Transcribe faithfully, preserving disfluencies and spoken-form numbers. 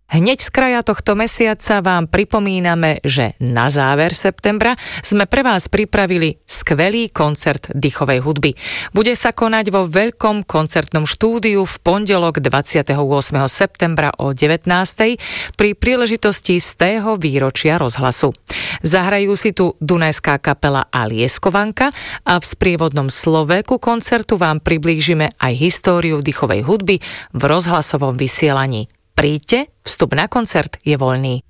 Hneď z kraja tohto mesiaca vám pripomíname, že na záver septembra sme pre vás pripravili skvelý koncert dýchovej hudby. Bude sa konať vo veľkom koncertnom štúdiu v pondelok dvadsiateho ôsmeho septembra o devätnástej pri príležitosti stého výročia rozhlasu. Zahrajú si tu Dunajská kapela a Lieskovanka a v sprievodnom slove ku koncertu vám priblížime aj históriu dýchovej hudby v rozhlasovom vysielaní. Príďte, vstup na koncert je voľný.